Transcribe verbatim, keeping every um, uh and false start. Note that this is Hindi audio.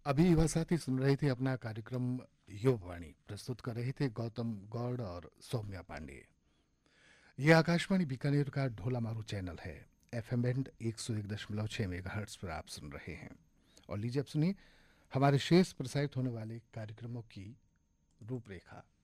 अभी युवा साथी सुन रहे थे अपना कार्यक्रम युववाणी। प्रस्तुत कर रहे थे गौतम गौड़ और सौम्या पांडे। ये आकाशवाणी बीकानेर का ढोला मारू चैनल है। एफ एम बैंड एक सौ एक दशमलव छह मेगा हर्ट्स पर आप सुन रहे हैं। और लीजिए अब सुनिए हमारे शेष प्रसारित होने वाले कार्यक्रमों की रूपरेखा।